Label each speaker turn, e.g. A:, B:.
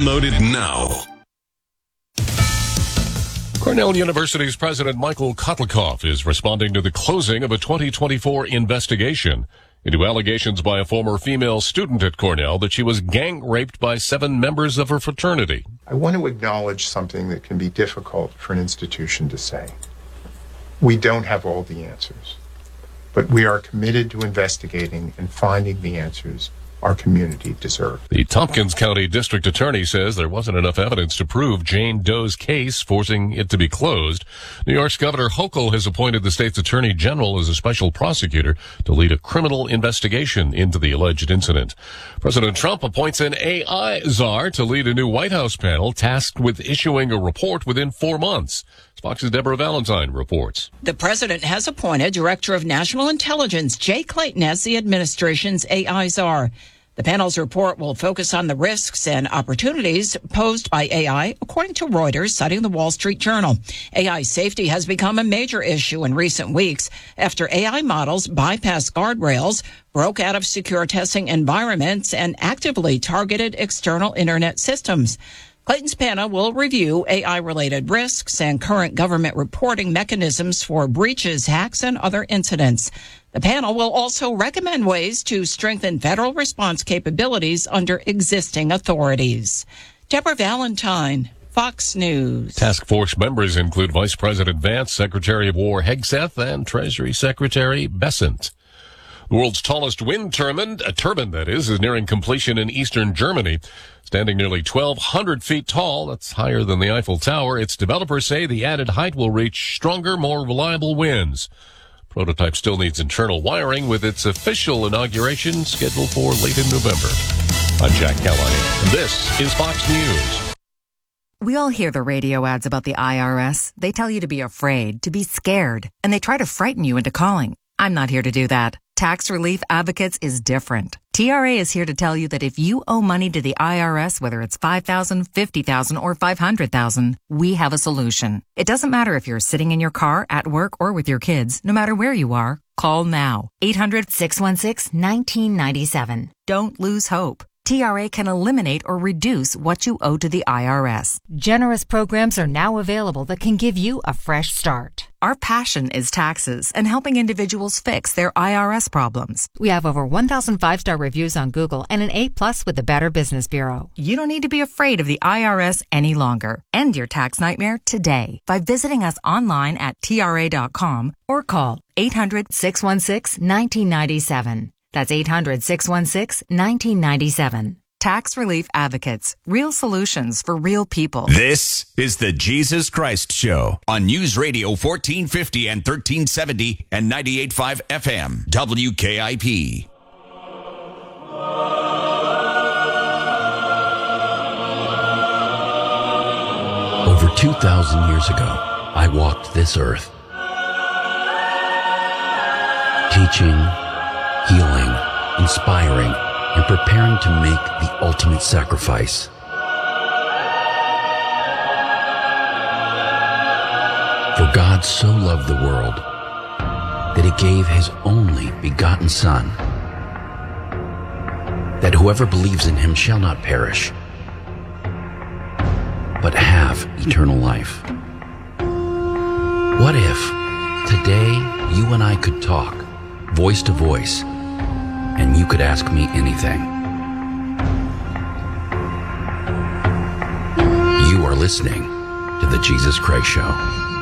A: Download it now.
B: Cornell University's President Michael Kotlikov is responding to the closing of a 2024 investigation into allegations by a former female student at Cornell that she was gang raped by 7 members of her fraternity.
C: I want to acknowledge something that can be difficult for an institution to say. We don't have all the answers, but we are committed to investigating and finding the answers our community deserves.
B: The Tompkins County District Attorney says there wasn't enough evidence to prove Jane Doe's case, forcing it to be closed. New York's Governor Hochul has appointed the state's Attorney General as a special prosecutor to lead a criminal investigation into the alleged incident. President Trump appoints an AI czar to lead a new White House panel tasked with issuing a report within 4 months. Fox's Deborah Valentine reports.
D: The president has appointed Director of National Intelligence Jay Clayton as the administration's AI czar. The panel's report will focus on the risks and opportunities posed by AI, according to Reuters, citing the Wall Street Journal. AI safety has become a major issue in recent weeks after AI models bypassed guardrails, broke out of secure testing environments, and actively targeted external internet systems. Clayton's panel will review AI-related risks and current government reporting mechanisms for breaches, hacks, and other incidents. The panel will also recommend ways to strengthen federal response capabilities under existing authorities. Deborah Valentine, Fox News.
B: Task force members include Vice President Vance, Secretary of War Hegseth, and Treasury Secretary Bessent. The world's tallest wind turbine, is nearing completion in eastern Germany. Standing nearly 1,200 feet tall, that's higher than the Eiffel Tower, its developers say the added height will reach stronger, more reliable winds. Prototype still needs internal wiring, with its official inauguration scheduled for late in November. I'm Jack Callahan, and this is Fox News.
E: We all hear the radio ads about the IRS. They tell you to be afraid, to be scared, and they try to frighten you into calling. I'm not here to do that. Tax Relief Advocates is different. TRA is here to tell you that if you owe money to the IRS, whether it's $5,000, $50,000, or $500,000, we have a solution. It doesn't matter if you're sitting in your car, at work, or with your kids. No matter where you are, call now. 800-616-1997. Don't lose hope. TRA can eliminate or reduce what you owe to the IRS.
F: Generous programs are now available that can give you a fresh start.
E: Our passion is taxes and helping individuals fix their IRS problems.
F: We have over 1,000 5-star reviews on Google and an A+ with the Better Business Bureau.
E: You don't need to be afraid of the IRS any longer. End your tax nightmare today by visiting us online at TRA.com or call 800-616-1997. That's 800-616-1997. Tax Relief Advocates. Real solutions for real people.
A: This is the Jesus Christ Show on News Radio 1450 and 1370 and 98.5 FM. WKIP.
G: Over 2,000 years ago, I walked this earth, teaching, healing, inspiring, and preparing to make the ultimate sacrifice. For God so loved the world that he gave his only begotten Son, that whoever believes in him shall not perish, but have eternal life. What if today you and I could talk voice to voice, and you could ask me anything? You are listening to The Jesus Christ Show.